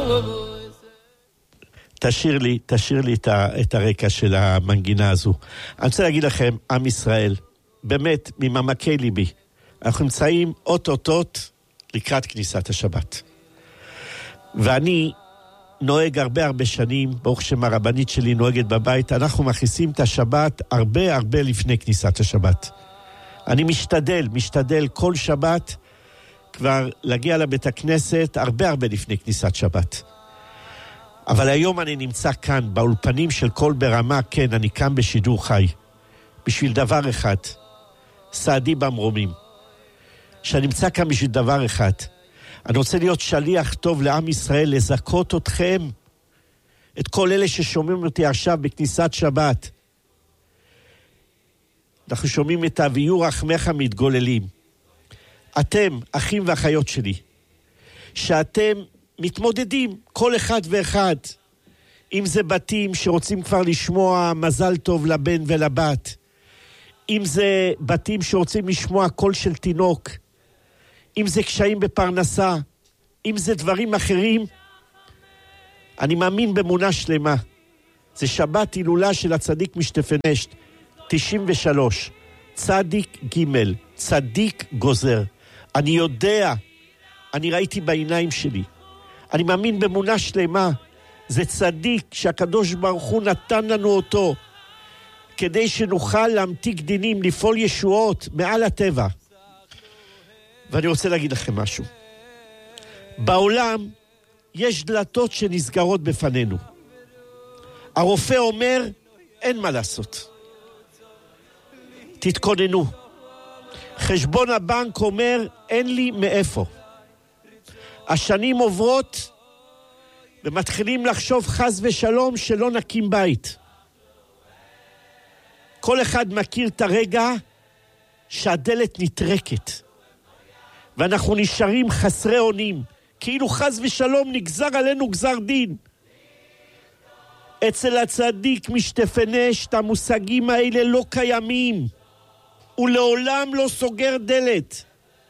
תשאיר לי את הרקע של המנגינה הזו. אני רוצה להגיד לכם, עם ישראל, באמת, ממעמקי ליבי, אנחנו נמצאים אוטוטוט לקראת כניסת השבת. ואני נוהג הרבה שנים, ברוך שם הרבנית שלי נוהגת בבית, אנחנו מכניסים את השבת הרבה לפני כניסת השבת. אני משתדל כל שבת כבר להגיע לבית הכנסת הרבה לפני כניסת שבת. אבל היום אני נמצא כאן, באולפנים של קול ברמה, כן, אני כאן בשידור חי, בשביל דבר אחד, סעדי במרומים. שאני נמצא כאן בשביל דבר אחד. אני רוצה להיות שליח טוב לעם ישראל, לזכות אתכם, את כל אלה ששומעים אותי עכשיו בכניסת שבת. אנחנו שומעים את אביהו רחמך מתגוללים. אתם, אחים ואחיות שלי, שאתם מתמודדים, כל אחד ואחד, אם זה בתים שרוצים כבר לשמוע מזל טוב לבן ולבת, אם זה בתים שרוצים לשמוע קול של תינוק, אם זה קשיים בפרנסה, אם זה דברים אחרים, אני מאמין באמונה שלמה. זה שבת הילולה של הצדיק משטפנשט, 93, צדיק ג', צדיק גוזר. אני יודע, אני ראיתי בעיניים שלי, אני מאמין באמונה שלמה, זה צדיק שהקדוש ברוך הוא נתן לנו אותו, כדי שנוכל להמתיק דינים, לפעול ישועות מעל הטבע. ואני רוצה להגיד לכם משהו. בעולם יש דלתות שנסגרות בפנינו. הרופא אומר, אין מה לעשות. תתכוננו. חשבון הבנק אומר, אין לי מאיפה. השנים עוברות, ומתחילים לחשוב חס ושלום שלא נקים בית. כל אחד מכיר את הרגע שהדלת נטרקת. ואנחנו נשארים חסרי אונים, כאילו חס ושלום נגזר עלינו גזר דין. אצל הצדיק משטפנשט המושגים האלה לא קיימים. הוא לעולם לא סוגר דלת.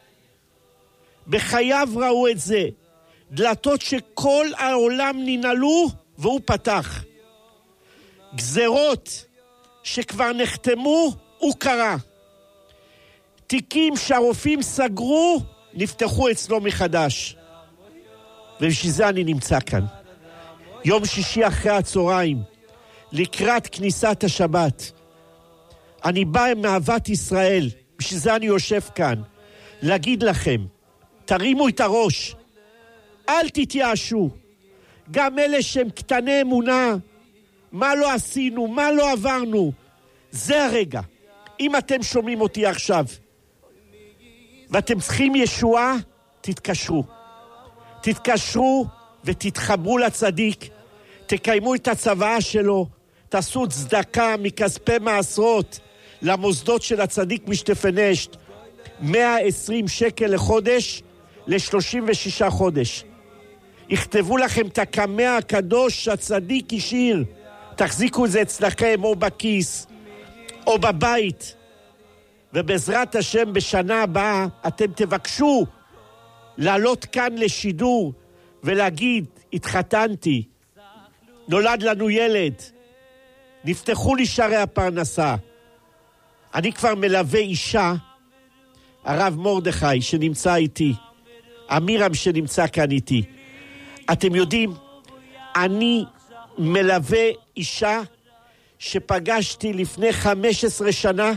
בחייו ראו את זה. דלתות שכל העולם ננעלו והוא פתח. גזרות שכבר נחתמו הוא קרא. תיקים שהרופאים סגרו נפתחו אצלו מחדש. ובשביל זה אני נמצא כאן. יום שישי אחרי הצהריים, לקראת כניסת השבת. אני בא מאהבת ישראל, בשביל זה אני יושב כאן, להגיד לכם, תרימו את הראש, אל תתייאשו. גם אלה שהם קטני אמונה, מה לא עשינו, מה לא עברנו, זה הרגע. אם אתם שומעים אותי עכשיו, ואתם צריכים ישועה, תתקשרו. תתקשרו ותתחברו לצדיק, תקיימו את הצוואה שלו, תעשו צדקה מכספי מעשרות למוסדות של הצדיק משטפנשט, 120 שקל לחודש, ל36 חודש. יכתבו לכם את הקמע הקדוש שהצדיק השאיר, תחזיקו את זה אצלכם או בכיס או בבית, ובעזרת השם בשנה הבאה אתם תבקשו לעלות כאן לשידור ולהגיד, התחתנתי, נולד לנו ילד, נפתחו לי שערי הפרנסה. אני כבר מלווה אישה, הרב מרדכי שנמצא איתי, אמירם שנמצא כאן איתי. אתם יודעים, אני מלווה אישה שפגשתי לפני 15 שנה,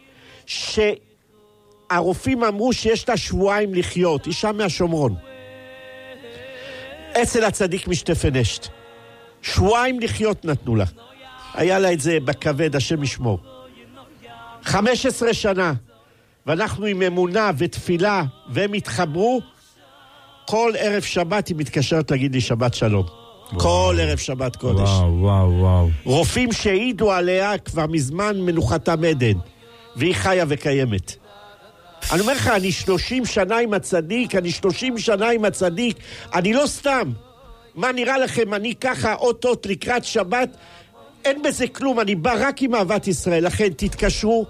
שהרופאים אמרו שיש לה שבועיים לחיות, אישה מהשומרון. אצל הצדיק משטפנשט. שבועיים לחיות נתנו לה. היה לה את זה בכבד, השם ישמור. 15 שנה, ואנחנו עם אמונה ותפילה, והם התחברו, כל ערב שבת היא מתקשרת להגיד לי שבת שלום. וואו. כל ערב שבת קודש. וואו. רופאים שהעידו עליה כבר מזמן מנוחתם עדן, והיא חיה וקיימת. אני אומר לך, אני 30 שנה עם הצדיק, אני לא סתם. מה נראה לכם, אני ככה אוטוט לקראת שבת, אין בזה כלום, אני בא רק עם אהבת ישראל, לכן תתקשרו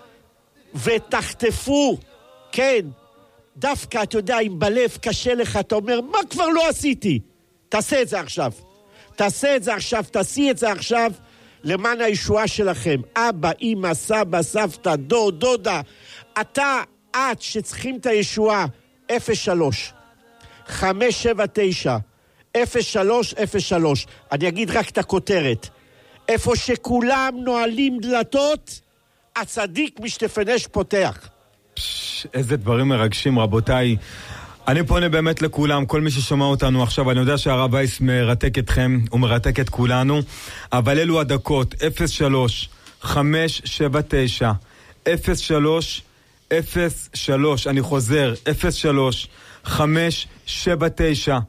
ותחטפו, כן, דווקא, אתה יודע, אם בלב קשה לך, אתה אומר, מה כבר לא עשיתי? תעשה את זה עכשיו. תעשה את זה עכשיו, תעשי את זה עכשיו, למען הישועה שלכם. אבא, אמא, סבא, סבתא, דוד, דודה. אתה, את שצריכים את הישועה. 03 579 0303. אני אגיד רק את הכותרת. איפה שכולם נועלים דלתות, הצדיק משתפנש פותח. איזה דברים מרגשים, רבותיי. אני פונה באמת לכולם, כל מי ששומע אותנו עכשיו. אני יודע שהרב וייס מרתק אתכם, הוא מרתק את כולנו, אבל אלו הדקות. 03 579 0303. אני חוזר, 03 579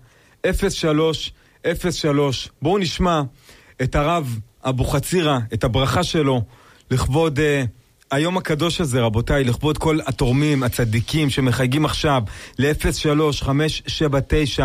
0303. בואו נשמע את הרב אבוחצירא, את הברכה שלו לכבוד היום הקדוש הזה, רבותיי, לכבוד כל התורמים, הצדיקים שמחייגים עכשיו ל-03 579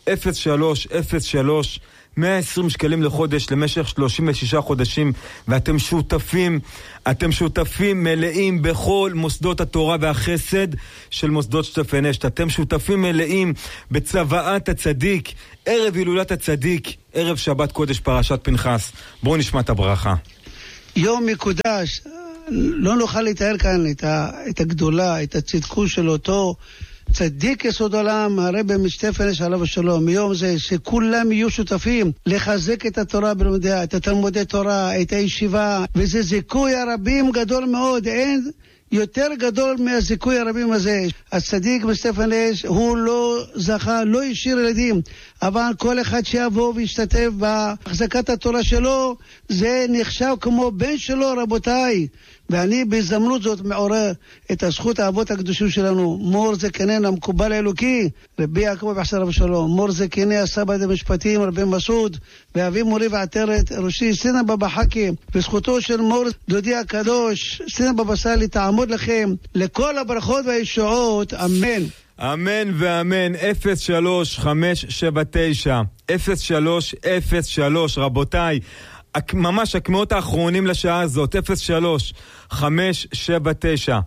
0303. 120 שקלים לחודש למשך 36 חודשים, ואתם שותפים, מלאים בכל מוסדות התורה והחסד של מוסדות שתפנשת. אתם שותפים מלאים בצוואת הצדיק, ערב הילולת הצדיק, ערב שבת קודש פרשת פנחס. בואו נשמע את הברכה. יום מקודש, לא נוכל לתאר כאן את הגדולה, את הצדקות של אותו צדיק יסוד עולם, הרבי משתפנש עליו השלום. מיום זה שכולם יהיו שותפים לחזק את התורה בלומדיה, את התלמודי תורה, את הישיבה, וזה זיכוי הרבים גדול מאוד. אין יותר גדול מהזיכוי הרבים הזה. הצדיק משתפנש הוא לא זכה, לא השאיר ילדים, אבל כל אחד שיבוא וישתתף בהחזקת התורה שלו, זה נחשב כמו בן שלו, רבותיי. ואני בהזדמנות זאת מעורר את הזכות האבות הקדושים שלנו, מור זקננו המקובל האלוקי, רבי יעקב בחסר ושלום, מור זקני הסבא דמשפטים, רבי מסעוד, ואבי מורי ועטרת ראשי סינא בבא חכי, וזכותו של מור דודי הקדוש סינא בבא סאלי תעמוד לכם לכל הברכות והישועות, אמן. אמן ואמן. 03 579 0303. רבותיי, ממש הקמאות האחרונים לשעה הזאת. 03 579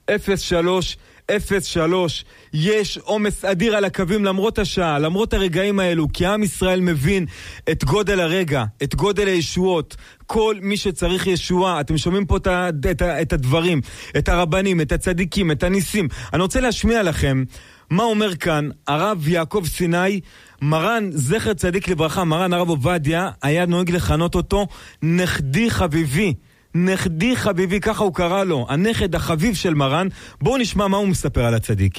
0303. יש עומס אדיר על הקווים למרות השעה, למרות הרגעים האלו, כי עם ישראל מבין את גודל הרגע, את גודל הישועות. כל מי שצריך ישועה, אתם שומעים פה את הדברים, את הרבנים, את הצדיקים, את הניסים. אני רוצה להשמיע לכם מה אומר כאן הרב יעקב סיני, מרן זכר צדיק לברכה, מרן הרב עובדיה, היה נוהג לכנות אותו נכדי חביבי. נכדי חביבי, ככה הוא קרא לו, הנכד החביב של מרן. בואו נשמע מה הוא מספר על הצדיק.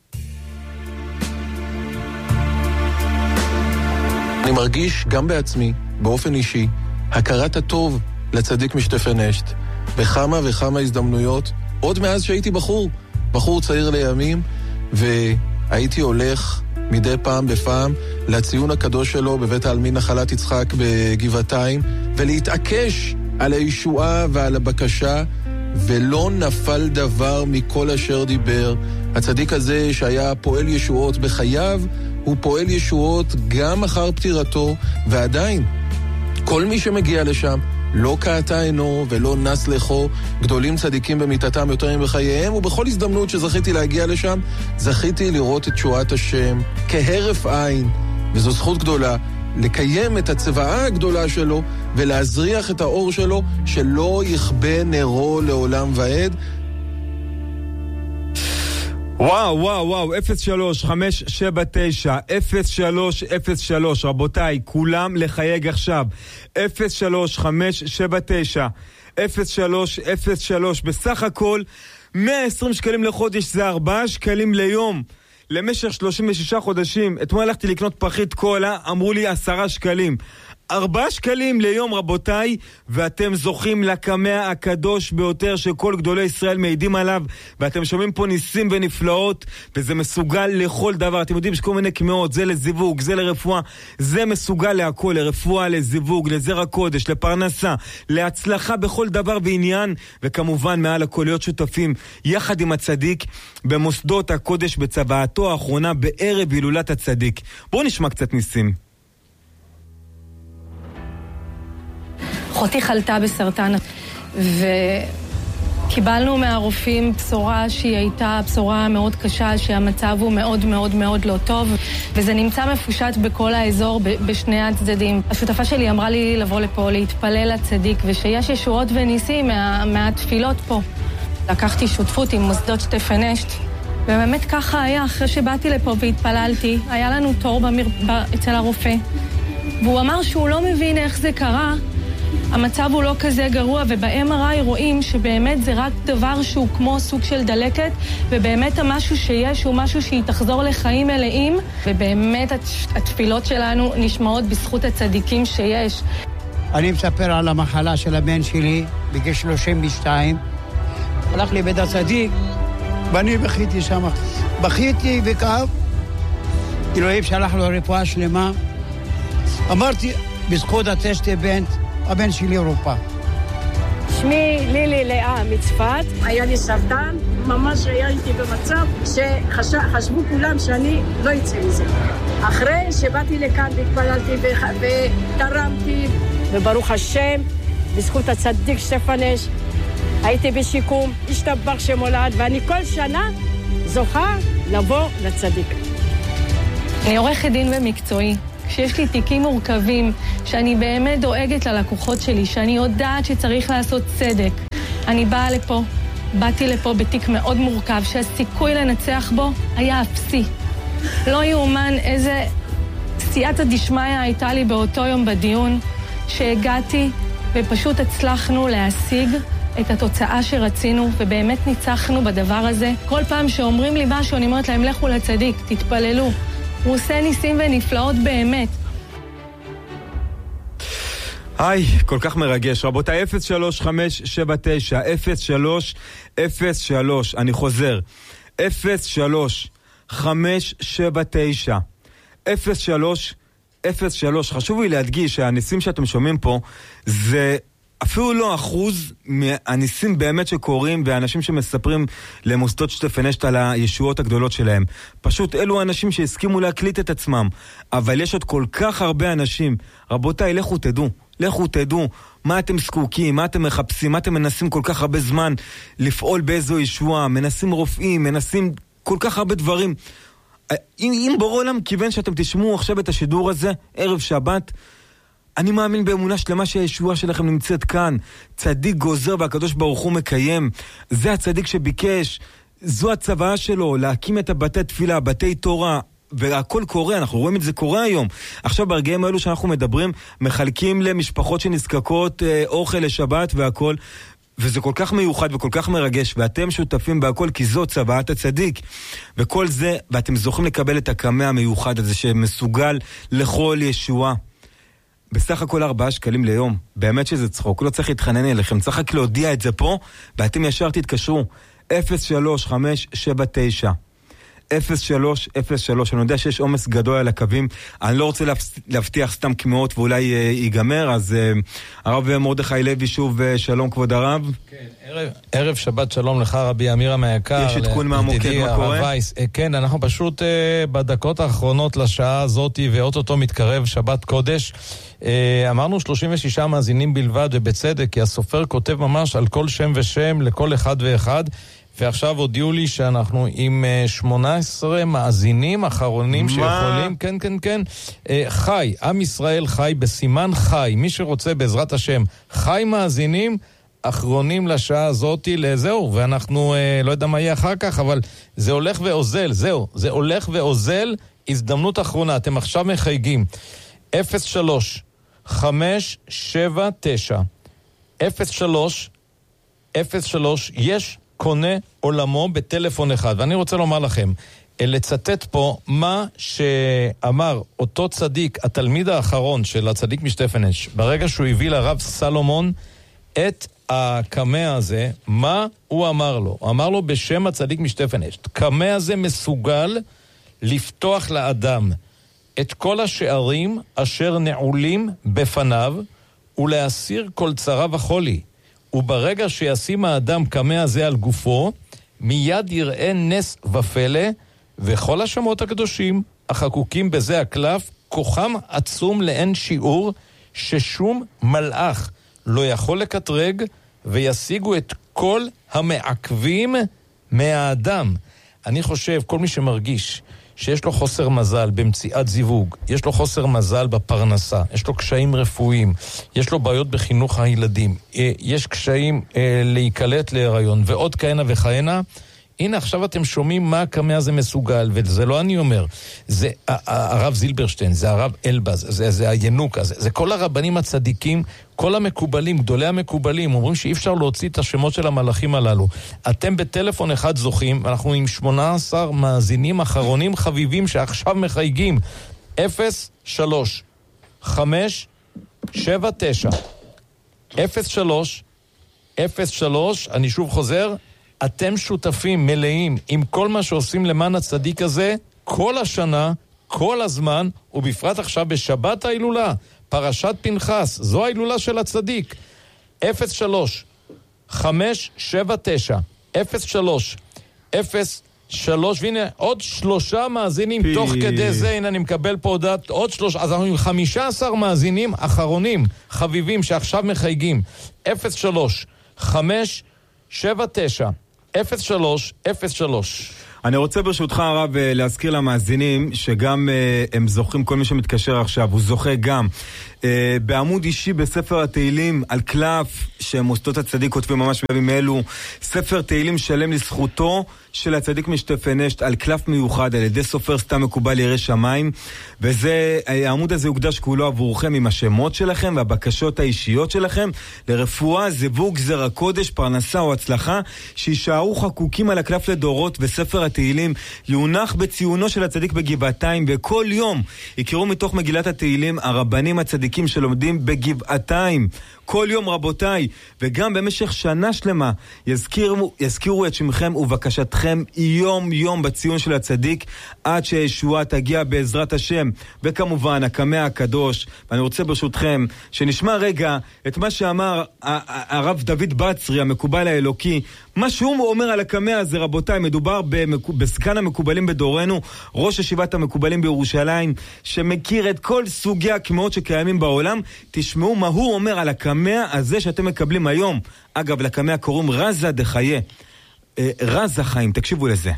אני מרגיש גם בעצמי, באופן אישי, הכרת הטוב לצדיק משתפנשת, בכמה וכמה הזדמנויות, עוד מאז שהייתי בחור צעיר לימים, והייתי הולך מדי פעם בפעם לציון הקדוש שלו בבית העלמין נחלת יצחק בגבעתיים, ולהתעקש על הישועה ועל הבקשה, ולא נפל דבר מכל אשר דיבר. הצדיק הזה שהיה פועל ישועות בחייו, הוא פועל ישועות גם אחר פטירתו, ועדיין כל מי שמגיע לשם לא קעתה עינו ולא נס לחו. גדולים צדיקים במיתתם יותר מבחייהם, ובכל הזדמנות שזכיתי להגיע לשם, זכיתי לראות את תשועת השם כהרף עין, וזו זכות גדולה לקיים את הצבאה הגדולה שלו ולהזריח את האור שלו, שלא יכבה נרו לעולם ועד. וואו, 03 579 0303. רבותיי, כולם לחייג עכשיו. 03 579 0303. בסך הכל 120 שקלים לחודש, זה 4 שקלים ליום למשך 36 חודשים. אתמול הלכתי לקנות פחית קולה, אמרו לי 10 שקלים. 4 שקלים ליום, רבותיי, ואתם זוכים לקמע הקדוש ביותר שכל גדולי ישראל מעידים עליו, ואתם שומעים פה ניסים ונפלאות, וזה מסוגל לכל דבר. אתם יודעים שכל מיני קמעות, זה לזיווג, זה לרפואה, זה מסוגל להכל, לרפואה, לזיווג, לזרע קודש, לפרנסה, להצלחה בכל דבר ועניין, וכמובן מעל הכל להיות שותפים יחד עם הצדיק במוסדות הקודש בצוואתו האחרונה בערב הילולת הצדיק. בואו נשמע קצת ניסים. אחותי חלתה בסרטן, קיבלנו מהרופאים בשורה שהיא הייתה בשורה מאוד קשה, שהמצב הוא מאוד מאוד מאוד לא טוב, וזה נמצא מפושט בכל האזור, בשני הצדדים. השותפה שלי אמרה לי לבוא לפה, להתפלל לצדיק, ושיש ישועות וניסים מהתפילות פה. לקחתי שותפות עם מוסדות שטפן אשת, ובאמת ככה היה, אחרי שבאתי לפה והתפללתי, היה לנו תור אצל הרופא, והוא אמר שהוא לא מבין איך זה קרה, המצב הוא לא כזה גרוע, וב-MRI רואים שבאמת זה רק דבר שהוא כמו סוג של דלקת, ובאמת המשהו שיש הוא משהו שהיא תחזור לחיים מלאים, ובאמת התפילות שלנו נשמעות בזכות הצדיקים שיש. אני מספר על המחלה של הבן שלי בגיל 32, הלך לבית הצדיק, ואני בכיתי שם, בכיתי וכאב, אלוהים שלח לו רפואה שלמה, אמרתי, בזכות הטסטמנט, הבן שלי אירופה. שמי לילי לאה מצפת, היה לי סרטן, ממש היה איתי במצב שחשבו כולם שאני לא יצא מזה. אחרי שבאתי לכאן והתפללתי ותרמתי, וברוך השם, בזכות הצדיק שטפן אשת, הייתי בשיקום, השתבח שמולד, ואני כל שנה זוכה לבוא לצדיק. אני עורכת דין ומקצועי. כשיש לי תיקים מורכבים, שאני באמת דואגת ללקוחות שלי, שאני יודעת שצריך לעשות צדק, אני באתי לפה בתיק מאוד מורכב, שהסיכוי לנצח בו היה אפסי. לא יאומן איזה סייעתא דשמיא הייתה לי באותו יום בדיון, שהגעתי ופשוט הצלחנו להשיג את התוצאה שרצינו, ובאמת ניצחנו בדבר הזה. כל פעם שאומרים לי משהו, אני אומרת להם, לכו לצדיק, תתפללו. הוא עושה ניסים ונפלאות באמת. היי, כל כך מרגש. רבותיי, 03579 0303, אני חוזר, 03579 0303. חשוב לי להדגיש שהניסים שאתם שומעים פה זה אפילו לא אחוז מהניסים באמת שקורים, והאנשים שמספרים למוסדות שטפן אשת על הישועות הגדולות שלהם. פשוט אלו האנשים שהסכימו להקליט את עצמם. אבל יש עוד כל כך הרבה אנשים. רבותיי, לכו תדעו מה אתם זקוקים, מה אתם מחפשים, מה אתם מנסים כל כך הרבה זמן לפעול באיזו ישועה, מנסים רופאים, מנסים כל כך הרבה דברים. אם בורא עולם כיוון שאתם תשמעו עכשיו את השידור הזה, ערב שבת, אני מאמין באמונה שלמה שהישועה שלכם נמצאת כאן. צדיק גוזר והקדוש ברוך הוא מקיים. זה הצדיק שביקש, זו הצוואה שלו, להקים את הבתי תפילה, בתי תורה, והכל קורה, אנחנו רואים את זה קורה היום. עכשיו ברגעים האלו שאנחנו מדברים, מחלקים למשפחות שנזקקות אוכל לשבת והכל, וזה כל כך מיוחד וכל כך מרגש, ואתם שותפים בהכל, כי זו צוואת הצדיק. וכל זה, ואתם זוכים לקבל את הקמה המיוחד הזה, שמסוגל לכל ישועה. בסך הכל 4 שקלים ליום. באמת שזה צחוק, לא צריך להתחנן אליכם, צריך רק להודיע את זה פה, ואתם ישר תתקשרו. 03579 0303. אני יודע שיש עומס גדול על הקווים, אני לא רוצה להבטיח סתם כמאות ואולי ייגמר, אז הרב מרדכי לוי, שוב שלום כבוד הרב. כן, ערב שבת שלום לך רבי אמירה מהיקר. יש עדכון מהמוקד, מה קורה? כן, אנחנו פשוט בדקות האחרונות לשעה הזאת, ואוטוטו מתקרב שבת קודש. אמרנו 36 מאזינים בלבד, ובצדק, כי הסופר כותב ממש על כל שם ושם לכל אחד ואחד, ועכשיו הודיעו לי שאנחנו עם 18 מאזינים אחרונים שיכולים, כן, חי, עם ישראל חי בסימן חי, מי שרוצה בעזרת השם, חי מאזינים אחרונים לשעה הזאת לזהו, ואנחנו לא יודע מה יהיה אחר כך, אבל זה הולך ואוזל, זהו, זה הולך ואוזל, הזדמנות אחרונה, אתם עכשיו מחייגים, 03 יש קונה עולמו בטלפון אחד. ואני רוצה לומר לכם, לצטט פה מה שאמר אותו צדיק, התלמיד האחרון של הצדיק משטפן אשת, ברגע שהוא הביא לרב סלומון את הקמה הזה, מה הוא אמר לו? הוא אמר לו בשם הצדיק משטפן אשת, קמה הזה מסוגל לפתוח לאדם את כל השערים אשר נעולים בפניו ולהסיר כל צרה וחולי. וברגע שישים האדם קמה הזה על גופו, מיד יראה נס ופלא, וכל השמות הקדושים החקוקים בזה הקלף, כוחם עצום לאין שיעור, ששום מלאך לא יכול לקטרג, וישיגו את כל המעכבים מהאדם. אני חושב, כל מי שמרגיש שיש לו חוסר מזל במציאת זיווג, יש לו חוסר מזל בפרנסה, יש לו קשיים רפואיים, יש לו בעיות בחינוך הילדים, יש קשיים להיקלט להיריון ועוד כהנה וכהנה, הנה עכשיו אתם שומעים מה הקמע הזה מסוגל, וזה לא אני אומר, זה הרב זילברשטיין, זה הרב אלבז, זה הינוק, זה כל הרבנים הצדיקים, כל המקובלים, גדולי המקובלים, אומרים שאי אפשר להוציא את השמות של המלאכים הללו. אתם בטלפון אחד זוכים, אנחנו עם 18 מאזינים אחרונים חביבים שעכשיו מחייגים. 03 5 7 9 03 03, אני שוב חוזר, אתם שותפים מלאים עם כל מה שעושים למען הצדיק הזה, כל השנה, כל הזמן, ובפרט עכשיו בשבת ההילולה, פרשת פנחס, זו ההילולה של הצדיק. 03 5 7 9 03 03, והנה עוד 3 מאזינים תוך כדי זה, הנה אני מקבל פה הודעת עוד 3, אז אנחנו עם 15 מאזינים אחרונים, חביבים שעכשיו מחייגים. 03 5 7 9 03 03. אני רוצה ברשותך הרב להזכיר למאזינים שגם הם זוכים, כל מי שמתקשר עכשיו הוא זוכה גם בעמוד אישי בספר התהילים על קלף שמוסדות הצדיק כותבים ממש בימים אלו, ספר תהילים שלם לזכותו של הצדיק משטפנשט על קלף מיוחד על ידי סופר סתם מקובל ירא שמיים, וזה, העמוד הזה הוקדש כולו עבורכם עם השמות שלכם והבקשות האישיות שלכם לרפואה, זיווג, זרע קודש, פרנסה או הצלחה, שישארו חקוקים על הקלף לדורות, וספר התהילים יונח בציונו של הצדיק בגבעתיים, וכל יום יקראו מתוך מגילת התהילים הרבנים הצדיקים שלומדים בגבעתיים כל יום רבותיי, וגם במשך שנה שלמה יזכירו את שמכם ובקשתכם יום יום בציון של הצדיק עד שהישועה תגיע בעזרת השם. וכמובן הקמע הקדוש, ואני רוצה ברשותכם שנשמע רגע את מה שאמר הרב דוד בצרי המקובל האלוקי, מה שהוא אומר על הקמע הזה. רבותיי, מדובר בסגן המקובלים בדורנו, ראש ישיבת המקובלים בירושלים, שמכיר את כל סוגי הקמעות שקיימים בעולם. תשמעו מה הוא אומר על הקמע הזה שאתם מקבלים היום. אגב, לקמע קוראים רזה דחיה, רזה חיים, תקשיבו לזה.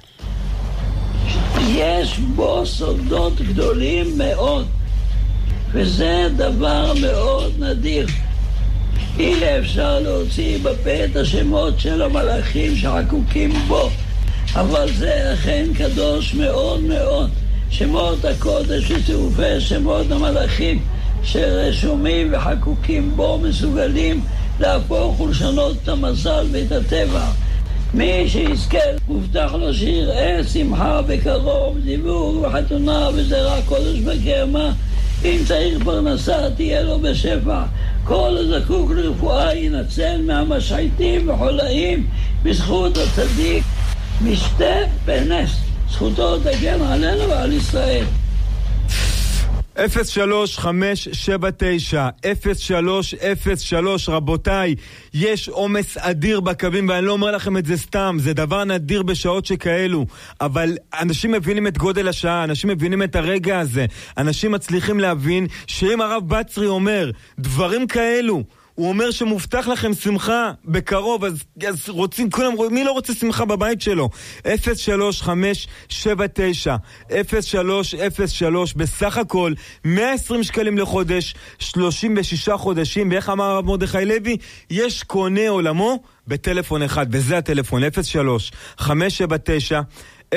יש בו סודות גדולים מאוד, וזה דבר מאוד נדיר. אי אפשר להוציא בפה את השמות של המלאכים שחקוקים בו, אבל זה אכן קדוש מאוד מאוד. שמות הקודש וצירופי שמות המלאכים שרשומים וחקוקים בו מסוגלים להפוך ולשנות את המזל ואת הטבע. מי שיזכה מובטח לו שיראה שמחה בקרוב, זיווג וחתונה וזרע קודש בקרמה. אם צריך פרנסה תהיה לו בשפע. כל הזקוק לרפואה ינצל מהמשחייתים וחולאים בזכות הצדיק משטפנשט. זכותו תגן עלינו ועל ישראל. 03-579-0303. רבותיי, יש עומס אדיר בקווים, ואני לא אומר לכם את זה סתם, זה דבר נדיר בשעות שכאלו, אבל אנשים מבינים את גודל השעה, אנשים מבינים את הרגע הזה, אנשים מצליחים להבין שאם הרב בצרי אומר דברים כאלו, הוא אומר שמובטח לכם שמחה בקרוב, אז רוצים, כולם, מי לא רוצה שמחה בבית שלו? 03-579-0303, בסך הכל 120 שקלים לחודש, 36 חודשים, ואיך אמר הרב מרדכי לוי? יש קונה עולמו בטלפון אחד, וזה הטלפון, 03-579-0303.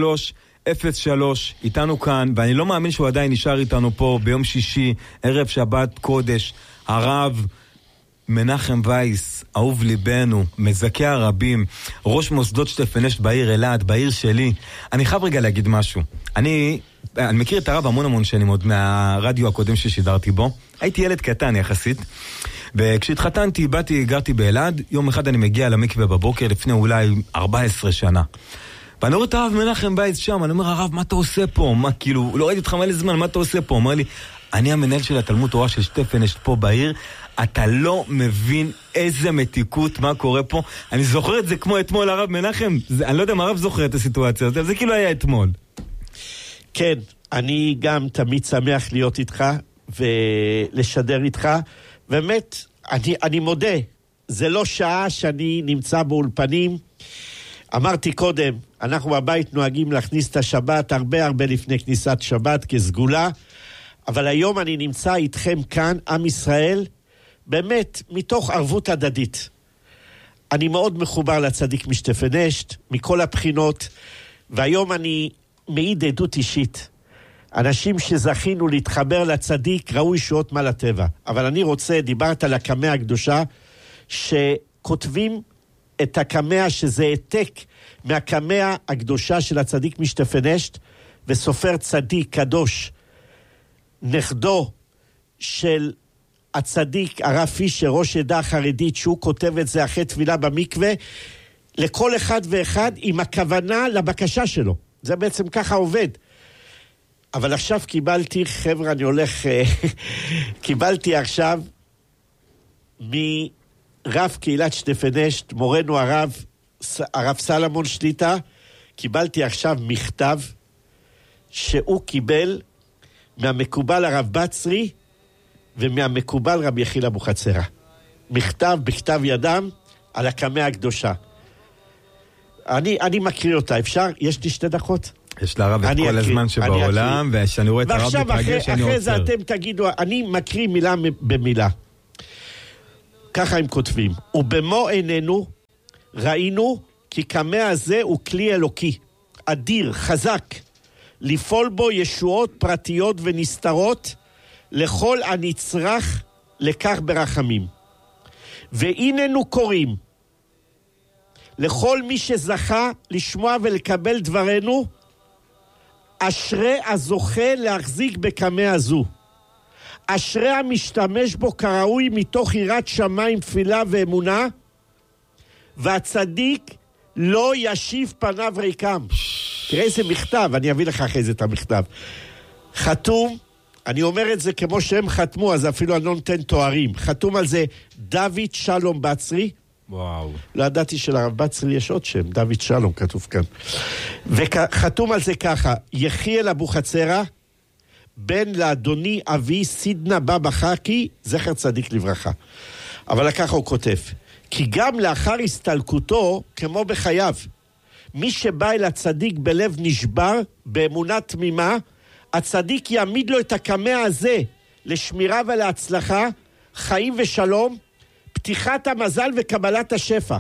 איתנו כאן, ואני לא מאמין שהוא עדיין נשאר איתנו פה ביום שישי, ערב שבת קודש, הרב מנחם וייס, אהוב ליבנו, מזכה הרבים, ראש מוסדות שטפנשט בעיר אלעד, בעיר שלי. אני חייב רגע להגיד משהו. אני מכיר את הרב המון שנים עוד מהרדיו הקודם ששידרתי בו. הייתי ילד קטן יחסית, וכשהתחתנתי, גרתי באלעד. יום אחד אני מגיע למקווה בבוקר לפני אולי 14 שנה. ואני רואה את הרב מנחם וייס שם, אני אומר, הרב, מה אתה עושה פה? מה, כאילו, לא ראיתי אותך מלא זמן, מה אתה עושה פה? אומר לי, אני המנהל של התלמוד תורה של שטפנשט פה בעיר, אתה לא מבין איזה מתיקות, מה קורה פה. אני זוכר את זה כמו אתמול, הרב מנחם, אני לא יודע אם הרב זוכר את הסיטואציה הזאת, אבל זה כאילו היה אתמול. כן, אני גם תמיד שמח להיות איתך ולשדר איתך. באמת, אני מודה, זה לא שעה שאני נמצא באולפנים. אמרתי קודם, אנחנו בבית נוהגים להכניס את השבת הרבה לפני כניסת שבת כסגולה, אבל היום אני נמצא איתכם כאן, עם ישראל, באמת מתוך ערבות הדדית. אני מאוד מחובר לצדיק משטפנשט, מכל הבחינות, והיום אני מעיד עדות אישית. אנשים שזכינו להתחבר לצדיק ראו ישועות מעל הטבע. אבל אני רוצה, דיברת על הקמע הקדושה, שכותבים את הקמע שזה העתק מהקמע הקדושה של הצדיק משטפנשט, וסופר צדיק קדוש, נכדו של הצדיק הרב פישר, ראש עדה חרדית, שהוא כותב את זה אחרי תפילה במקווה, לכל אחד ואחד עם הכוונה לבקשה שלו. זה בעצם ככה עובד. אבל עכשיו קיבלתי, חבר'ה, אני הולך, קיבלתי עכשיו מרב קהילת שטפנשט, מורנו הרב סלמון שליטה, קיבלתי עכשיו מכתב שהוא קיבל מהמקובל הרב בצרי ומהמקובל רב יחיל אבוחצירא. מכתב בכתב ידם על הקמע הקדושה. אני מקריא אותה, אפשר? יש לי 2 דקות? יש לרב את כל הזמן שבעולם, ושאני רואה את הרב מתרגש, אני עוצר. אחרי זה אתם תגידו, אני מקריא מילה במילה. ככה הם כותבים. ובמו עינינו ראינו כי קמע הזה הוא כלי אלוקי, אדיר, חזק, לפעול בו ישועות פרטיות ונסתרות לכל הנצרך לכך ברחמים. והננו קוראים לכל מי שזכה לשמוע ולקבל דברנו, אשרי הזוכה להחזיק בקמע הזו. אשרי המשתמש בו כראוי מתוך יראת שמיים, תפילה ואמונה, והצדיק לא ישיב פניו ריקם. תראה איזה מכתב, אני אביא לך אחרי זה את המכתב. חתום, אני אומר את זה כמו שהם חתמו, אז אפילו אני לא נותן תוארים. חתום על זה דוד שלום בצרי. וואו. לא ידעתי שלרב בצרי יש עוד שם, דוד שלום כתוב כאן. וחתום על זה ככה, יחיאל אבוחצירא, בן לאדוני אבי סידנה בבא חכי, זכר צדיק לברכה. אבל ככה הוא כותב, כי גם לאחר הסתלקותו, כמו בחייו, מי שבא אל הצדיק בלב נשבר, באמונה תמימה, הצדיק יעמיד לו את הקמע הזה לשמירה ולהצלחה, חיים ושלום, פתיחת המזל וקבלת השפע.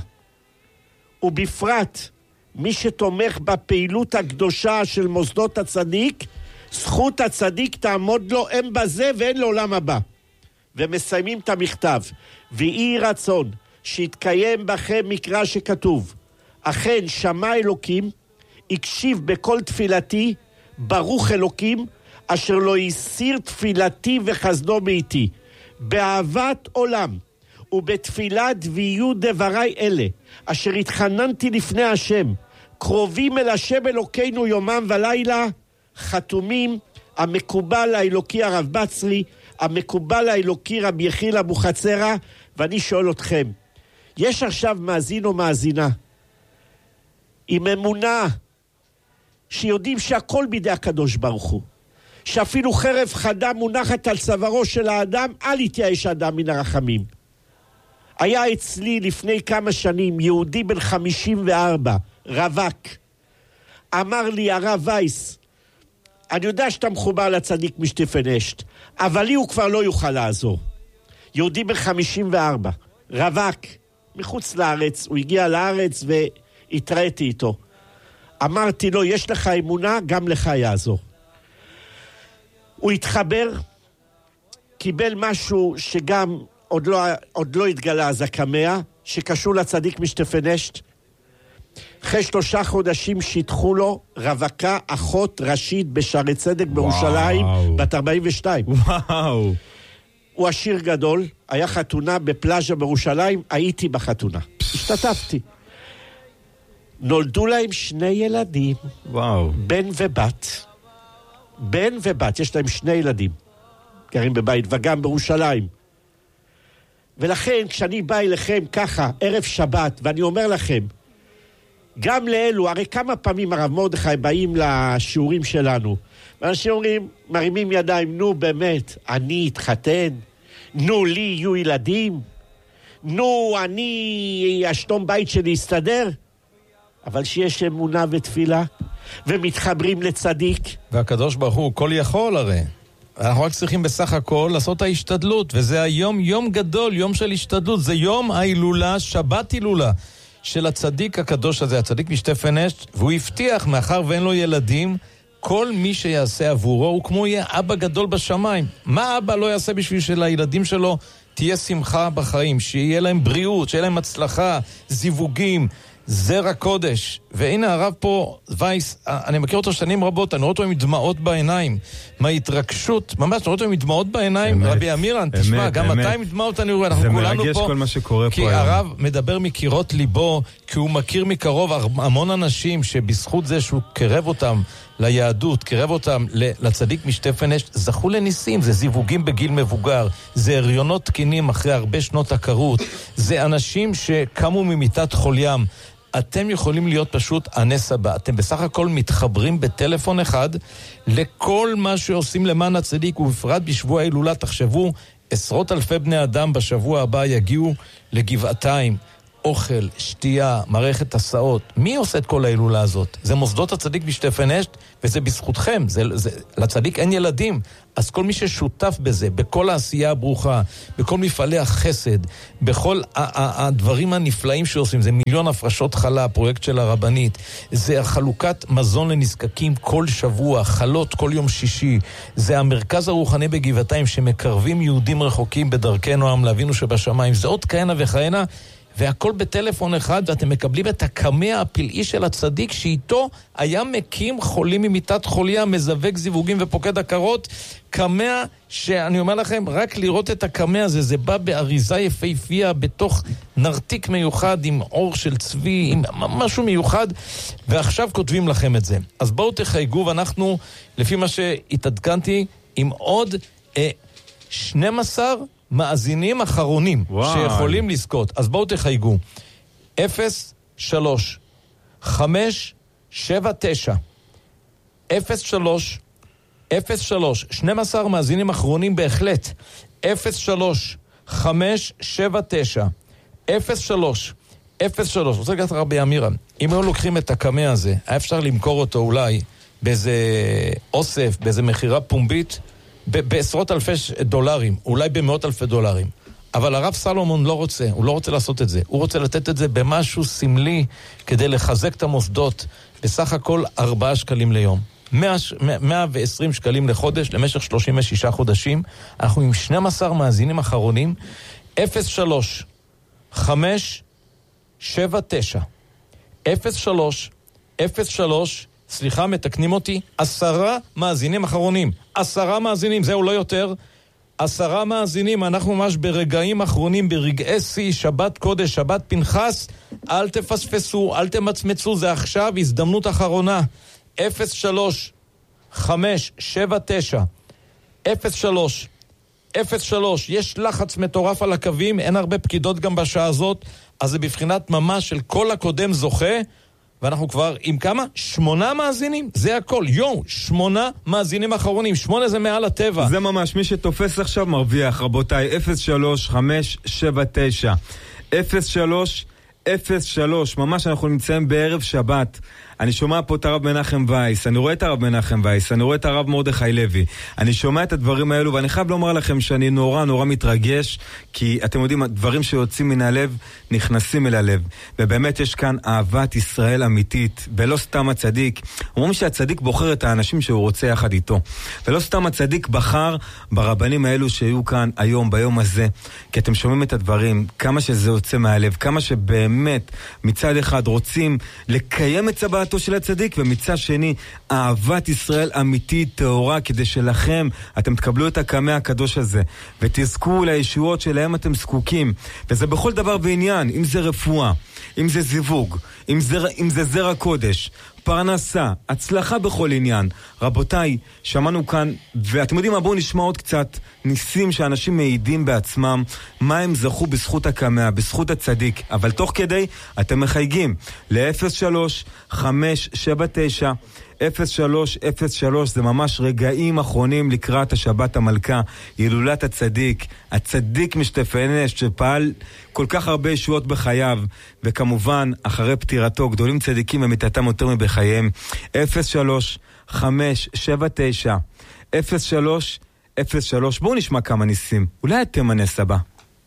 ובפרט, מי שתומך בפעילות הקדושה של מוסדות הצדיק, זכות הצדיק תעמוד לו אין בזה ואין לעולם הבא. ומסיימים את המכתב, ויהי רצון שיתקיים בכם מקרא שכתוב, אכן שמע אלוקים, הקשיב בכל תפילתי, ברוך אלוקים, אשר לא יסיר תפילתי וחסדו מאיתי, באהבת עולם, ובתפילת ויהיו דברי אלה, אשר התחננתי לפני השם, קרובים אל השם אלוקינו יומם ולילה, חתומים המקובל האלוקי הרב בצרי, המקובל האלוקי רב יחיל אבוחצירא. ואני שואל אתכם, יש עכשיו מאזין או מאזינה עם אמונה שיודעים שהכל בידי הקדוש ברוך הוא, שאפילו חרב חדה מונחת על צווארו של האדם, אל יתייאש האדם מן הרחמים. היה אצלי לפני כמה שנים יהודי בן 54, רווק, אמר לי הרב וייס, אני יודע שאתה מחובר לצדיק משטפנשט, אבל לי הוא כבר לא יוכל לעזור. יהודי בן 54, רווק, מחוץ לארץ, הוא הגיע לארץ והתראיתי איתו. אמרתי לו, יש לך אמונה, גם לך יעזור. הוא התחבר, קיבל משהו שגם עוד לא התגלה, אז הקמע, שקשור לצדיק משטפנשט. אחרי 3 חודשים שיתחו לו רווקה אחות ראשית בשערי צדק בירושלים, בת 42. וואו. הוא עשיר גדול, היה חתונה בפלאז'ה בירושלים, הייתי בחתונה. השתתפתי. נולדו להם 2 ילדים. וואו. בן ובת, יש להם 2 ילדים. גרים בבית וגם בירושלים. ולכן כשאני בא אליכם ככה, ערב שבת, ואני אומר לכם, גם לאלו, הרי כמה פעמים הרב מרדכי באים לשיעורים שלנו, ואנשים אומרים, מרימים ידיים, נו באמת, אני אתחתן, נו לי יהיו ילדים, נו, אני, השלום בית שלי יסתדר? אבל שיש אמונה ותפילה, ומתחברים לצדיק. והקדוש ברוך הוא כל יכול הרי. אנחנו רק צריכים בסך הכל לעשות ההשתדלות, וזה היום יום גדול, יום של השתדלות, זה יום ההילולה, שבת הילולה של הצדיק הקדוש הזה, הצדיק משטפן אשת, והוא הבטיח, מאחר ואין לו ילדים, כל מי שיעשה עבורו הוא כמו יהיה אבא גדול בשמיים. מה אבא לא יעשה בשביל שלילדים שלו תהיה שמחה בחיים, שיהיה להם בריאות, שיהיה להם הצלחה, זיווגים, זרע קודש. והנה הרב פה, וייס, אני מכיר אותו שנים רבות, אני רואה אותו עם דמעות בעיניים, מההתרגשות, ממש, אני רואה אותו עם דמעות בעיניים. רבי אמירן, תשמע, גם אתה עם דמעות אני רואה, אנחנו כולנו פה. זה מרגש כל מה שקורה פה. כי הרב מדבר מקירות ליבו, כי הוא מכיר מקרוב המון אנשים שבזכות זה שהוא קרב אותם ליהדות, קרב אותם לצדיק משטפן אשת, זכו לניסים, זה זיווגים בגיל מבוגר, זה הריונות תקינים אחרי הרבה שנות הכרות, זה אנשים שקמו ממיטת חול ים. אתם יכולים להיות פשוט הנס הבא. אתם בסך הכל מתחברים בטלפון אחד לכל מה שעושים למען הצדיק, ובפרט בשבוע ההילולה. תחשבו, עשרות אלפי בני אדם בשבוע הבא יגיעו לגבעתיים, אוכל, שתייה, מערכת הסעות. מי עושה את כל ההילולה הזאת? זה מוסדות הצדיק משטפן אשת, וזה בזכותכם. לצדיק אין ילדים, אז כל מי ששותף בזה, בכל העשייה הברוכה, בכל מפעלי החסד, בכל הדברים הנפלאים שעושים, זה 1,000,000 הפרשות חלה, פרויקט של הרבנית, זה החלוקת מזון לנזקקים כל שבוע, חלות כל יום שישי, זה המרכז הרוחני בגבעתיים שמקרבים יהודים רחוקים בדרכנו עם לאבינו שבשמיים, זה עוד כהנה וכהנה, והכל בטלפון אחד, ואתם מקבלים את הקמע הפלאי של הצדיק, שאיתו היה מקים חולים ממיטת חול ים, מזווק זיווגים ופוקד עקרות. קמע שאני אומר לכם, רק לראות את הקמע הזה, זה בא באריזה יפהפייה, בתוך נרתיק מיוחד, עם אור של צבי, עם משהו מיוחד, ועכשיו כותבים לכם את זה. אז בואו תחייגו, ואנחנו, לפי מה שהתעדכנתי, עם עוד 12 מאזינים אחרונים שיכולים לזכות. אז בואו תחייגו 03 579 03 12 מאזינים אחרונים בהחלט. 03 579 03 רוצה להגיד רבי אמירן, אם היו לוקחים את הקמע הזה, היה אפשר למכור אותו אולי באיזה אוסף, באיזה מחירה פומבית, בעשרות אלפי דולרים, אולי במאות אלפי דולרים. אבל הרב סלומון לא רוצה, הוא לא רוצה לעשות את זה. הוא רוצה לתת את זה במשהו סמלי כדי לחזק את המוסדות. בסך הכל 4 שקלים ליום. 120 שקלים לחודש למשך 36 חודשים. אנחנו עם 12 מאזינים אחרונים. 03 579 03 סליחה, מתקנים אותי, 10 מאזינים אחרונים. 10 מאזינים, זהו לא יותר. 10 מאזינים, אנחנו ממש ברגעים אחרונים, ברגעי שיא, שבת קודש, שבת פנחס. אל תפספסו, אל תמצמצו, זה עכשיו הזדמנות אחרונה. 03 579 03 יש לחץ מטורף על הקווים, אין הרבה פקידות גם בשעה הזאת, אז זה בבחינת ממש של כל הקודם זוכה. ואנחנו כבר עם כמה? 8 מאזינים? זה הכל. 8 מאזינים אחרונים. 8 זה מעל הטבע. זה ממש, מי שתופס עכשיו מרוויח, רבותיי. 03-579 03 ממש אנחנו נמצאים בערב שבת. אני שומע פה את הרב מנחם וייס, אני רואה את הרב מנחם וייס, אני רואה את הרב מרדכי לוי, אני שומע את הדברים האלו, ואני חייב לומר לכם שאני נורא מתרגש, כי אתם יודעים, הדברים שיוצאים מן הלב נכנסים אל הלב, ובאמת יש כאן אהבת ישראל אמיתית, ולא סתם הצדיק. אומרים שהצדיק בוחר את האנשים שהוא רוצה יחד איתו, ולא סתם הצדיק בחר ברבנים האלו שהיו כאן היום, ביום הזה, כי אתם שומעים את הדברים, כמה שזה יוצא מהלב, כמה שבאמת מצד אחד רוצים לקיים את צבאתו של הצדיק, ומצד שני אהבת ישראל אמיתית טהורה, כדי שלכם אתם תקבלו את הקמע הקדוש הזה ותזכו לישועות שלהם אתם זקוקים. וזה בכל דבר ועניין, אם זה רפואה, אם זה זיווג, אם זה זרע קודש, פרנסה, הצלחה בכל עניין. רבותיי, שמענו כאן, ואתם יודעים מה, בואו נשמע עוד קצת ניסים שאנשים מעידים בעצמם מה הם זכו בזכות הקמע, בזכות הצדיק. אבל תוך כדי אתם מחייגים ל-03-579 0303, זה ממש רגעים אחרונים לקראת השבת המלכה, הילולת הצדיק, הצדיק משטפנשט שפעל כל כך הרבה ישועות בחייו, וכמובן אחרי פטירתו גדולים צדיקים ומיתתם יותר מבחייהם. 03-579-0303. בואו נשמע כמה ניסים, אולי אתם הנס הבא.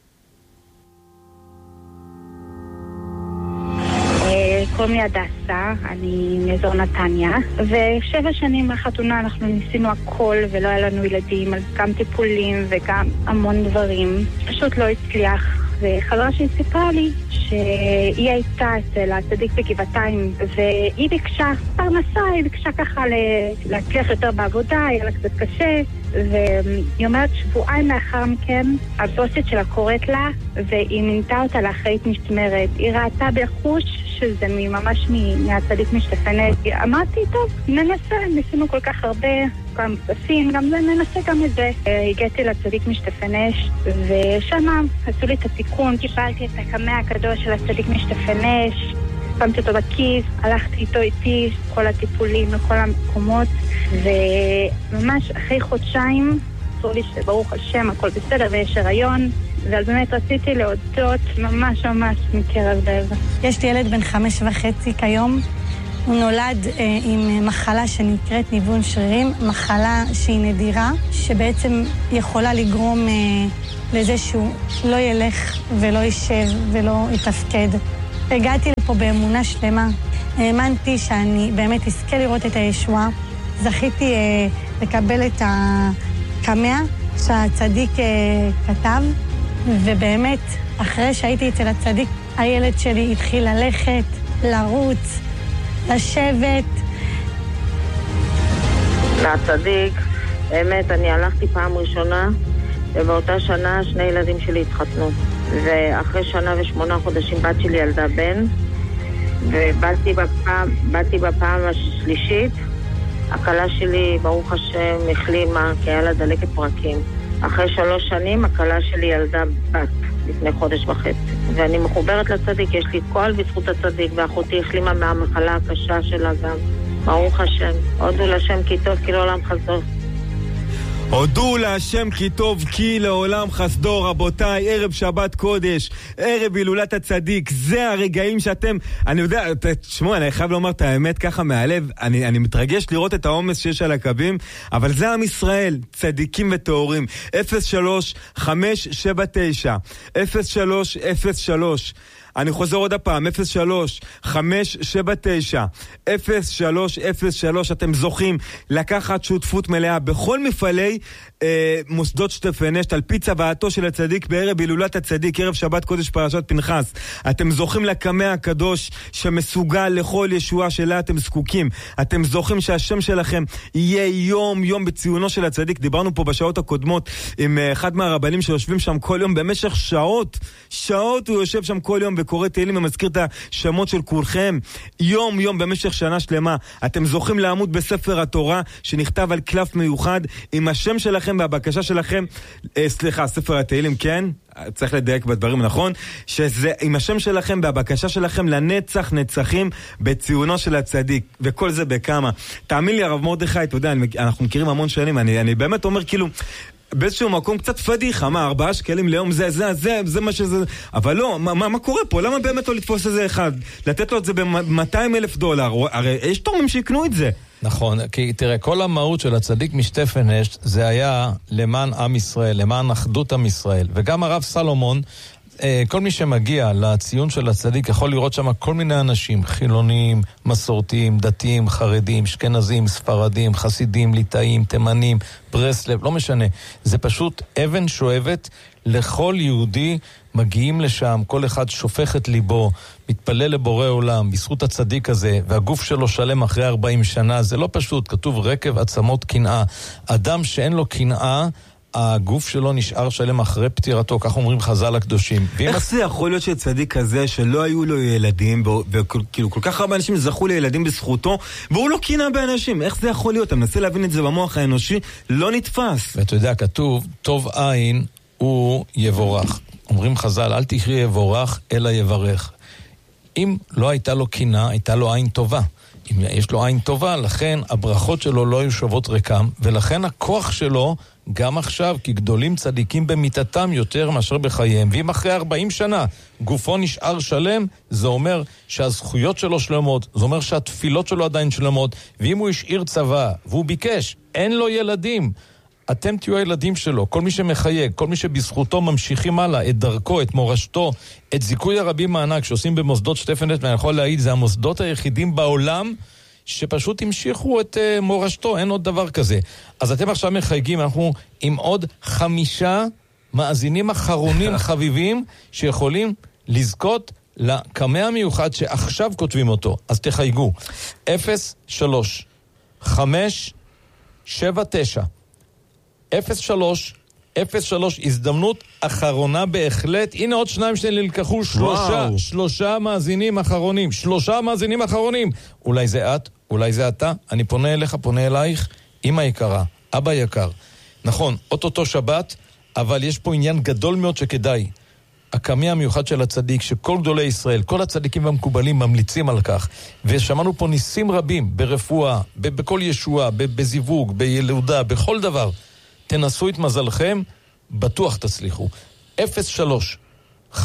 קוראים לי הדסה, אני מאזור נתניה, ו7 שנים מהחתונה אנחנו ניסינו הכל ולא היה לנו ילדים, גם טיפולים וגם המון דברים. פשוט לא הצליח, וחברה שהיא סיפרה לי שהיא הייתה אצל הצדיק בגבעתיים, והיא ביקשה פרנסה, היא ביקשה ככה להצליח יותר בעבודה, היה לה קצת קשה, והיא אומרת שבועיים לאחר מכן הבוסית שלה קוראת לה והיא מינתה אותה לאחראית משמרת. היא ראתה בחוש שזה ממש מהצדיק משתפנשט. אמרתי, טוב, ננסה, ניסינו כל כך הרבה, גם כספים, גם ננסה גם את זה. הגעתי לצדיק משתפנשט ושם עשו לי את התיקון, קיבלתי את הקמע הקדוש של הצדיק משתפנשט, שמתי אותו בכיס, הלכתי איתי כל הטיפולים לכל המקומות, וממש אחרי חודשיים אמרו לי שברוך השם הכל בסדר ויש הריון, אבל באמת רציתי להודות ממש מקרב לב. יש לי ילד בן 5.5 כיום. הוא נולד עם מחלה שנקראת ניוון שרירים, מחלה שהיא נדירה, שבעצם יכולה לגרום לזה שהוא לא ילך ולא יישב ולא יתפקד. הגעתי לפה באמונה שלמה, האמנתי שאני באמת אזכה לראות את הישועה. זכיתי לקבל את הקמע שהצדיק כתב, ובאמת אחרי שהייתי אצל הצדיק הילד שלי התחיל ללכת, לרוץ, לשבת. לצדיק, באמת אני הלכתי פעם ראשונה, ובאותה שנה 2 ילדים שלי התחתנו, ואחרי 1 ו8 חודשים בת שלי ילדה בן, ובאתי בפעם השלישית. הקלה שלי ברוך השם החלימה, כי היה לה דלקת פרקים. אחרי 3 שנים הקלה שלי ילדה בת לפני 1.5 חודש, ואני מחוברת לצדיק, יש לי כל בזכות הצדיק, ואחותי החלימה מהמחלה הקשה שלה גם, ברוך השם. הודו לשם כי טוב כי לעולם חסדו. הודו להשם כי טוב כי לעולם חסדו. רבותיי, ערב שבת קודש, ערב הילולת הצדיק, זה הרגעים שאתם, אני יודע, תשמעו, אני חייב לומר את האמת ככה מהלב, אני מתרגש לראות את העומס שיש על הקווים, אבל זה עם ישראל, צדיקים וטהורים. 03-579-0303. אני חוזר עוד הפעם, 03-579-0303. אתם זוכים לקחת שותפות מלאה בכל מפעלי מוסדות שטפנשט על פי צוואתו של הצדיק בערב הילולת הצדיק, ערב שבת קודש פרשת פנחס. אתם זוכים לקמע הקדוש שמסוגל לכל ישועה שלה אתם זקוקים. אתם זוכים שהשם שלכם יהיה יום יום בציונו של הצדיק. דיברנו פה בשעות הקודמות עם אחד מהרבנים שיושבים שם כל יום במשך שעות הוא יושב שם כל יום וקורא תהילים ומזכיר את השמות של כולכם יום יום במשך שנה שלמה. אתם זוכים לעמוד בספר התורה שנכתב על קלף מיוחד עם השם שלכם והבקשה שלכם, ספר התהילים, כן? צריך לדייק בדברים, נכון? שזה עם השם שלכם והבקשה שלכם לנצח נצחים בציונו של הצדיק, וכל זה בכמה. תאמין לי הרב מרדכי, אתה יודע, אנחנו מכירים המון שנים, אני באמת אומר כאילו באיזשהו מקום קצת פדיחה, 4 שקלים ליום, זה מה שזה, אבל לא, מה קורה פה? למה באמת לא לתפוס איזה אחד? לתת לו את זה $200,000, הרי יש תורמים שיקנו את זה. נכון, כי תראה, כל המהות של הצדיק משטפנשט זה היה למען עם ישראל, למען אחדות עם ישראל, וגם הרב סלומון, כל מי שמגיע לציון של הצדיק יכול לראות שם כל מיני אנשים, חילונים, מסורתיים, דתיים, חרדים, אשכנזים, ספרדים, חסידים, ליטאים, תימנים, ברסלב, לא משנה. זה פשוט אבן שואבת לכל יהודי, מגיעים לשם, כל אחד שופך את ליבו, מתפלל לבורא עולם, בזכות הצדיק הזה, והגוף שלו שלם אחרי 40 שנה, זה לא פשוט, כתוב רקב עצמות קנאה. אדם שאין לו קנאה, הגוף שלו נשאר שלם אחרי פטירתו, כך אומרים חז"ל הקדושים. איך זה יכול להיות שצדיק כזה שלא היו לו ילדים, וכאילו כל כך הרבה אנשים זכו לילדים בזכותו, והוא לא קינא באנשים? איך זה יכול להיות? אתה מנסה להבין את זה במוח האנושי, לא נתפס. ואתה יודע, כתוב, טוב עין הוא יבורך. אומרים חז"ל, אל תקרא יבורך, אלא יברך. אם לא הייתה לו קנאה, הייתה לו עין טובה. אם יש לו עין טובה, לכן הברכות שלו לא היו שוות ריקם, ולכן הכוח שלו גם עכשיו, כי גדולים צדיקים במיטתם יותר מאשר בחייהם, ואם אחרי 40 שנה גופו נשאר שלם, זה אומר שהזכויות שלו שלמות, זה אומר שהתפילות שלו עדיין שלמות, ואם הוא השאיר צבא, והוא ביקש, אין לו ילדים, אתם תהיו הילדים שלו, כל מי שמחייג, כל מי שבזכותו ממשיכים הלאה את דרכו, את מורשתו, את זיכוי הרבים הענק שעושים במוסדות שטפנשט, ואני יכול להעיד, זה המוסדות היחידים בעולם שפשוט המשיכו את מורשתו, אין עוד דבר כזה. אז אתם עכשיו מחייגים, אנחנו עם עוד 5 מאזינים אחרונים חביבים שיכולים לזכות לקמע המיוחד שעכשיו כותבים אותו. אז תחייגו 03-579 03 הזדמנות אחרונה בהחלט. הנה עוד 2 שנלקחו, 3 מאזינים אחרונים, 3 מאזינים אחרונים. אולי זה את, אולי זה אתה. אני פונה אליך, פונה אלייך, אמא יקרה, אבא יקר. נכון, אוטוטו שבת, אבל יש פה עניין גדול מאוד שכדאי. הקמע המיוחד של הצדיק, שכל גדולי ישראל, כל הצדיקים והמקובלים ממליצים על כך. ושמענו פה ניסים רבים ברפואה, בכל ישועה, בזיווג, בילודה, בכל דבר. תנסו את מזלכם, בטוח תצליחו. 03-579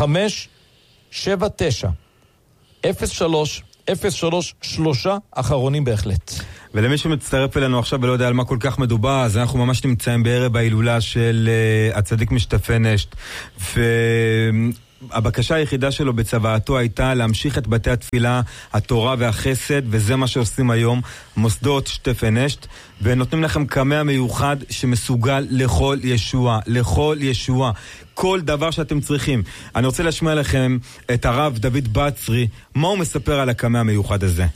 03 אחרונים בהחלט. ולמי שמצטרף אלינו עכשיו ולא יודע על מה כל כך מדובר, אז אנחנו ממש נמצאים בערב ההילולה של הצדיק משתפנשט, והבקשה היחידה שלו בצוואתו הייתה להמשיך את בתי התפילה, התורה והחסד, וזה מה שעושים היום מוסדות שטפנשט, ונותנים לכם קמע מיוחד שמסוגל לכל ישוע, לכל ישוע, כל דבר שאתם צריכים. אני רוצה להשמיע לכם את הרב דוד בצרי, מה הוא מספר על הקמע המיוחד הזה.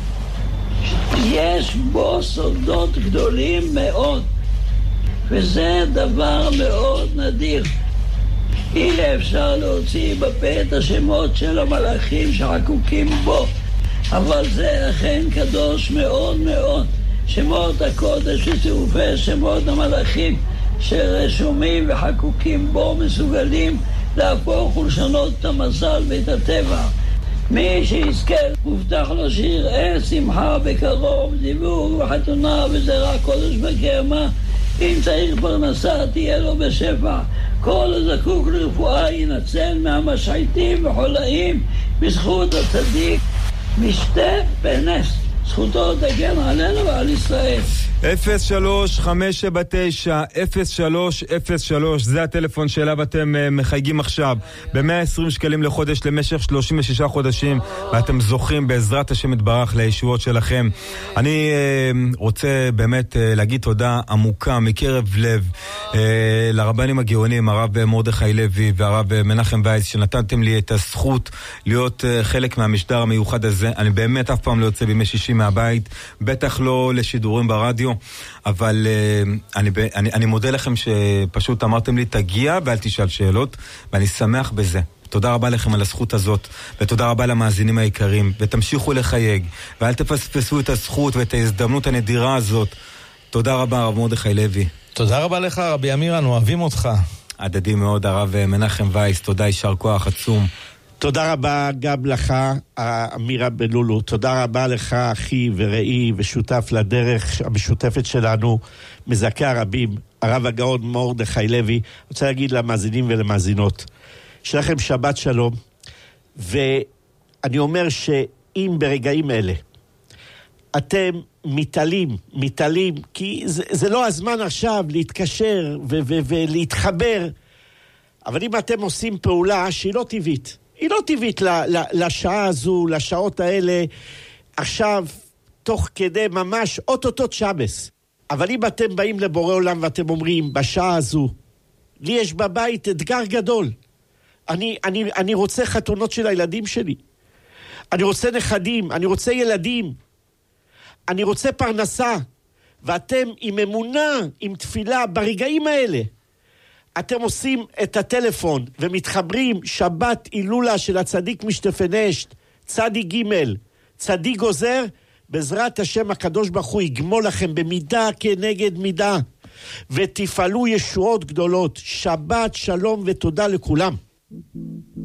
יש בו סודות גדולים מאוד, וזה דבר מאוד נדיר. אי אפשר להוציא בפה את השמות של המלאכים שחקוקים בו, אבל זה אכן קדוש מאוד מאוד. שמות הקודש וצירופי שמות המלאכים שרשומים וחקוקים בו מסוגלים להפוך ולשנות את המזל ואת הטבע. מי שיזכה מובטח לו שיראה שמחה בקרוב, דיבור וחתונה וזרע קודש בקרמה. אם צריך פרנסה תהיה לו בשפע. כל הזקוק לרפואה ינצל מהמשחייתים וחולאים בזכות הצדיק משתפנשט. זכותו תגן עלינו ועל ישראל. 03-579-0303 זה הטלפון שאליו אתם מחייגים עכשיו ב-120 שקלים לחודש למשך 36 חודשים, ואתם זוכים בעזרת השם יתברך לישועות שלכם. אני רוצה באמת להגיד תודה עמוקה מקרב לב לרבנים הגאונים, הרב מרדכי לוי והרב מנחם וייס, שנתתם לי את הזכות להיות חלק מהמשדר המיוחד הזה. אני באמת אף פעם לא יוצא בימי שישי מהבית, בטח לא לשידורים ברדיו, אבל אני מודה לכם שפשוט אמרתם לי תגיע ואל תשאל שאלות, ואני שמח בזה. תודה רבה לכם על הזכות הזאת, ותודה רבה למאזינים היקרים, ותמשיכו לחייג, ואל תפספסו את הזכות ואת ההזדמנות הנדירה הזאת. תודה רבה הרב מרדכי לוי. תודה רבה לך רבי אמיר, אנו אוהבים אותך. הדדי מאוד הרב מנחם וייס, תודה, יישר כוח עצום. תודה רבה גם לך, אמירה בלולו. תודה רבה לך, אחי ורעי ושותף לדרך המשותפת שלנו, מזכה הרבים, הרב הגאון מרדכי לוי. אני רוצה להגיד למאזינים ולמאזינות, שלכם שבת שלום, ואני אומר שאם ברגעים אלה אתם מתעלים, כי זה לא הזמן עכשיו להתקשר ולהתחבר, אבל אם אתם עושים פעולה שהיא לא טבעית, היא לא טבעית לשעה הזו, לשעות האלה, עכשיו, תוך כדי ממש אוטוטות שבס. אבל אם אתם באים לבורא עולם ואתם אומרים, בשעה הזו, לי יש בבית אתגר גדול. אני רוצה חתונות של הילדים שלי. אני רוצה נכדים, אני רוצה ילדים. אני רוצה פרנסה. ואתם עם אמונה, עם תפילה, ברגעים האלה, אתם עושים את הטלפון ומתחברים שבת הילולה של הצדיק משתפנשט, צדיק ג', צדיק גוזר, בעזרת השם הקדוש ברוך הוא יגמול לכם במידה כנגד מידה, ותפעלו ישועות גדולות. שבת שלום ותודה לכולם.